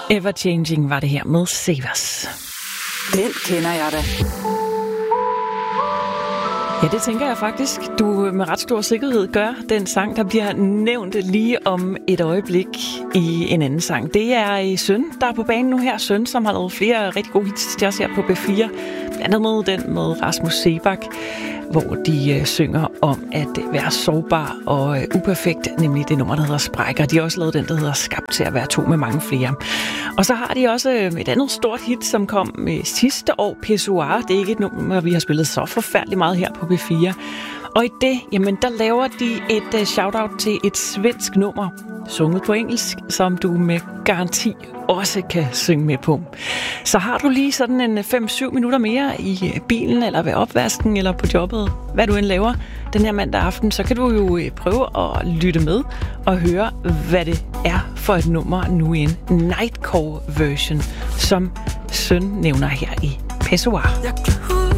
Ever Changing var det her med Savers. Den kender jeg da. Ja, det tænker jeg faktisk, du med ret stor sikkerhed gør. Den sang, der bliver nævnt lige om et øjeblik i en anden sang. Det er Søn, der er på banen nu her. Søn, som har lavet flere rigtig gode hits til os her på B4. Blandt andet den med Rasmus Seebach, hvor de synger om at være sårbar og uperfekt, nemlig det nummer, der hedder Sprækker. De har også lavet den, der hedder Skabt til at være to med mange flere. Og så har de også et andet stort hit, som kom sidste år, Pissoir. Det er ikke et nummer, vi har spillet så forfærdeligt meget her på B4. Og i det, jamen der laver de et shout-out til et svensk nummer, sunget på engelsk, som du med garanti også kan synge med på. Så har du lige sådan en 5-7 minutter mere i bilen, eller ved opvasken, eller på jobbet, hvad du end laver den her mandag aften, så kan du jo prøve at lytte med og høre, hvad det er for et nummer nu i en Nightcore version, som Søn nævner her i Pissoir.